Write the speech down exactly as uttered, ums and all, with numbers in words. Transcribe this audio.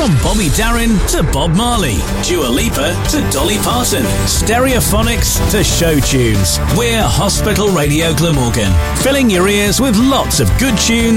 From Bobby Darin to Bob Marley, Dua Lipa to Dolly Parton, Stereophonics to show tunes. We're Hospital Radio Glamorgan, filling your ears with lots of good tunes